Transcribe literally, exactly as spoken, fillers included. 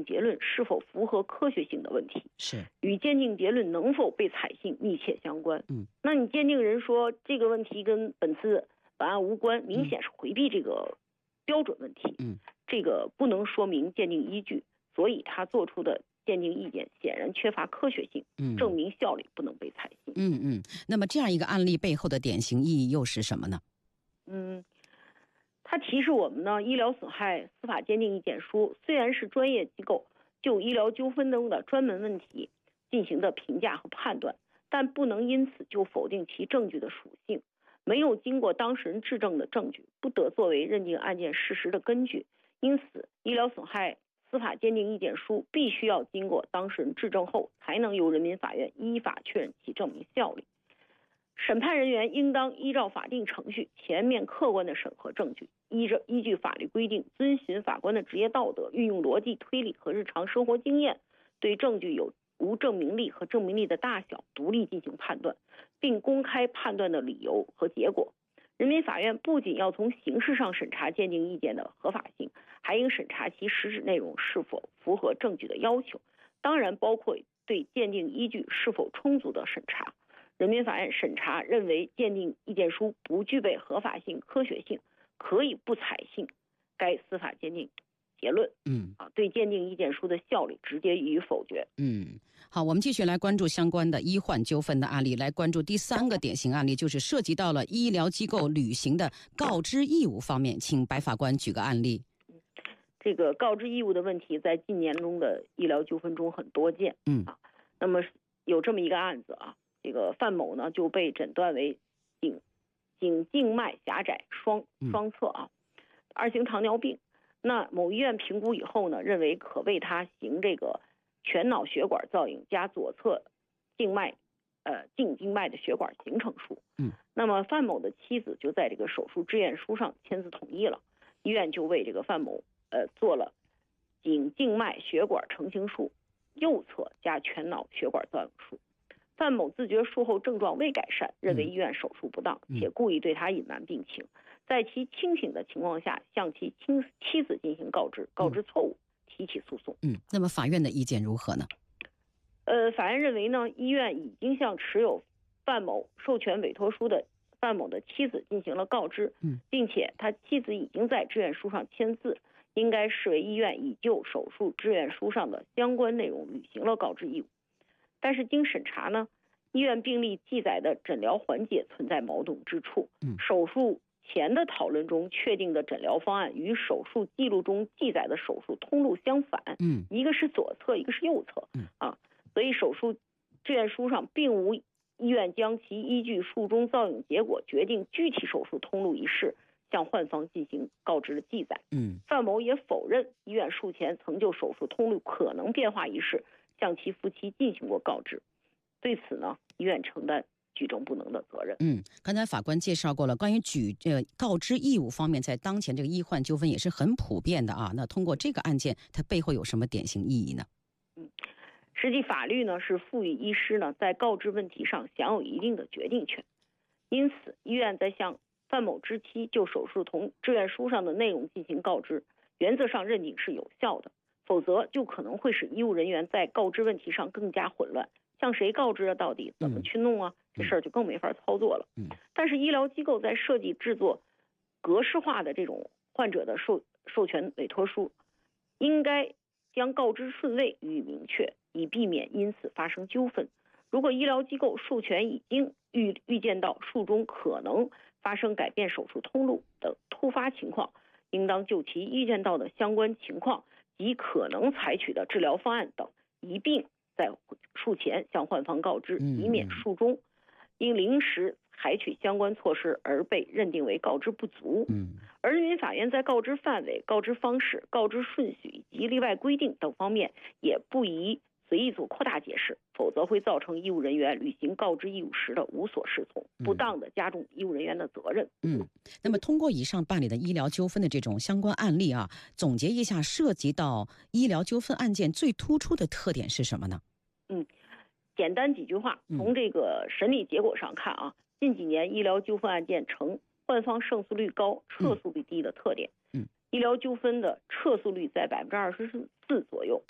定结论是否符合科学性的问题， 是与鉴定结论能否被采信密切相关。 嗯， 那你鉴定人说这个问题跟本次本案无关，明显是回避这个标准问题。 嗯， 这个不能说明鉴定依据，所以他做出的鉴定意见显然缺乏科学性， 嗯， 证明效力不能被采信。 嗯嗯，那么这样一个案例背后的典型意义又是什么呢？ 嗯，它提示我们呢，医疗损害司法鉴定意见书虽然是专业机构就医疗纠纷中的专门问题进行的评价和判断，但不能因此就否定其证据的属性。没有经过当事人质证的证据，不得作为认定案件事实的根据。因此，医疗损害司法鉴定意见书必须要经过当事人质证后，才能由人民法院依法确认其证明效力。审判人员应当依照法定程序，全面客观地审核证据，依着依据法律规定，遵循法官的职业道德，运用逻辑推理和日常生活经验，对证据有无证明力和证明力的大小独立进行判断，并公开判断的理由和结果。人民法院不仅要从形式上审查鉴定意见的合法性，还应审查其实质内容是否符合证据的要求，当然包括对鉴定依据是否充足的审查。人民法院审查认为鉴定意见书不具备合法性、科学性，可以不采信该司法鉴定结论。 嗯啊，对鉴定意见书的效力直接予以否决。 嗯，好，我们继续来关注相关的医患纠纷的案例，来关注第三个典型案例，就是涉及到了医疗机构履行的告知义务方面，请白法官举个案例。 这个告知义务的问题在近年中的医疗纠纷中很多见。 嗯啊，那么有这么一个案子啊，这个范某呢就被诊断为颈颈静脉狭窄双双侧啊二型糖尿病。那某医院评估以后呢，认为可为他行这个全脑血管造影加左侧静脉呃颈静脉的血管形成术。 嗯， 那么范某的妻子就在这个手术志愿书上签字同意了，医院就为这个范某呃做了颈静脉血管成形术右侧加全脑血管造影术。范某自觉术后症状未改善，认为医院手术不当，且故意对他隐瞒病情，在其清醒的情况下向其亲妻子进行告知，告知错误，提起诉讼。 嗯，那么法院的意见如何呢？ 呃，法院认为呢，医院已经向持有范某授权委托书的范某的妻子进行了告知， 嗯， 并且他妻子已经在志愿书上签字，应该视为医院已就手术志愿书上的相关内容履行了告知义务。但是经审查呢，医院病历记载的诊疗环节存在矛盾之处。 嗯， 手术前的讨论中确定的诊疗方案与手术记录中记载的手术通路相反。 嗯， 一个是左侧，一个是右侧。 嗯啊，所以手术志愿书上并无医院将其依据术中造影结果决定具体手术通路一事向患方进行告知的记载。 嗯， 范某也否认医院术前曾就手术通路可能变化一事向其夫妻进行过告知，对此呢，医院承担举证不能的责任。 嗯，刚才法官介绍过了，关于举呃告知义务方面，在当前这个医患纠纷也是很普遍的啊。那通过这个案件，它背后有什么典型意义呢？ 嗯，实际法律呢是赋予医师呢在告知问题上享有一定的决定权，因此医院在向范某之妻就手术同志愿书上的内容进行告知，原则上认定是有效的，否则就可能会使医务人员在告知问题上更加混乱，向谁告知啊？到底怎么去弄啊？嗯、这事儿就更没法操作了。 嗯， 但是医疗机构在设计制作格式化的这种患者的授授权委托书，应该将告知顺位予以明确，以避免因此发生纠纷。如果医疗机构授权已经预预见到术中可能发生改变手术通路等突发情况，应当就其预见到的相关情况及可能采取的治疗方案等一并在术前向患方告知，以免术中因临时采取相关措施而被认定为告知不足。 嗯， 而人民法院在告知范围、告知方式、告知顺序以及例外规定等方面也不宜随意做扩大解释，否则会造成医务人员履行告知义务时的无所适从，不当的加重医务人员的责任。 嗯，那么通过以上办理的医疗纠纷的这种相关案例啊，总结一下涉及到医疗纠纷案件最突出的特点是什么呢？ 嗯，简单几句话，从这个审理结果上看啊，近几年医疗纠纷案件呈患方胜诉率高、撤诉率低的特点。嗯，医疗纠纷的撤诉率在百分之二十四左右，